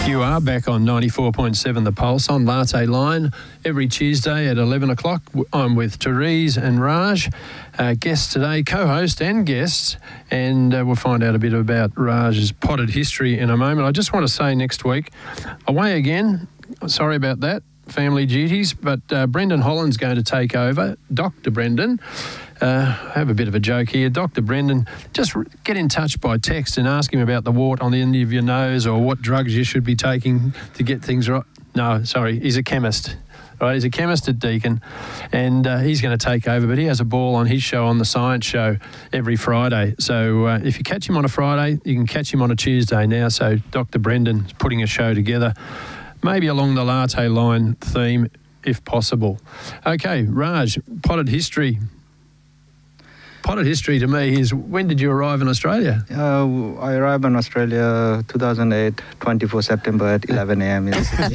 You are back on 94.7 The Pulse on Latte Line every Tuesday at 11 o'clock. I'm with Therese and Raj, guests today, co-host and guests, and we'll find out a bit about Raj's potted history in a moment. I just want to say next week, away again, sorry about that, family duties, but Brendan Holland's going to take over, Dr. Brendan. I have a bit of a joke here. Dr. Brendan, just get in touch by text and ask him about the wart on the end of your nose or what drugs you should be taking to get things right. No, sorry, he's a chemist. Right, he's a chemist at Deakin, and he's going to take over, but he has a ball on his show, on the Science Show, every Friday. So if you catch him on a Friday, you can catch him on a Tuesday now. So Dr. Brendan's putting a show together, maybe along the Latte Line theme, if possible. Okay, Raj, potted history. Potted history to me is, when did you arrive in Australia? I arrived in Australia 2008, 24 September at 11 a.m.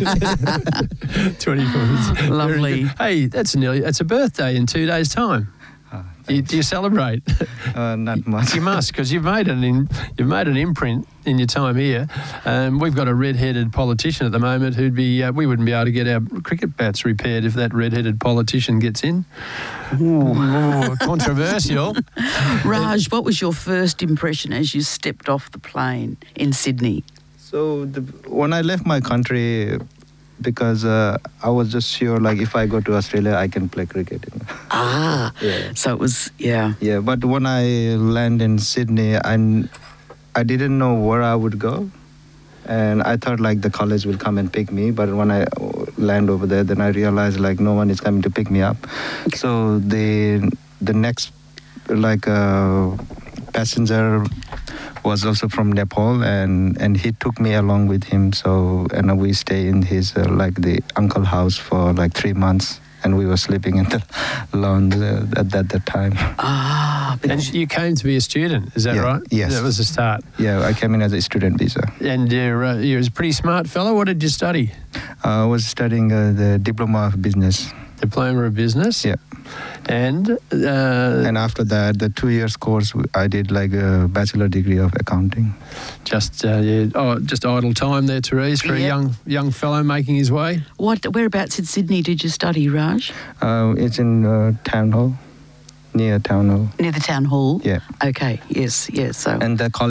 24. Lovely. Hey, that's a birthday in 2 days' time. Do you celebrate? Not much. You must, because you've made an imprint in your time here. We've got a red-headed politician at the moment who'd be. We wouldn't be able to get our cricket bats repaired if that red-headed politician gets in. Ooh, controversial. Raj, what was your first impression as you stepped off the plane in Sydney? So when I left my country, because I was just sure, like, if I go to Australia, I can play cricket. Ah, yeah. So it was, yeah. Yeah, but when I land in Sydney, I didn't know where I would go. And I thought, like, the college will come and pick me. But when I land over there, then I realized, like, no one is coming to pick me up. Okay. So the next, like, passenger was also from Nepal, and he took me along with him. So, and we stay in his like the uncle house for like 3 months, and we were sleeping in the lawn at that time. Ah, and you came to be a student, is that right? Yes, that was the start. Yeah, I came in as a student visa. And you're a pretty smart fellow. What did you study? I was studying the diploma of business. Diploma of business. Yeah. And after that, the 2 years course, I did like a bachelor degree of accounting. Just idle time there, Therese, for a young fellow making his way. Whereabouts in Sydney did you study, Raj? It's in Town Hall, near Town Hall. Near the Town Hall? Yeah. Okay. Yes. So. And the college.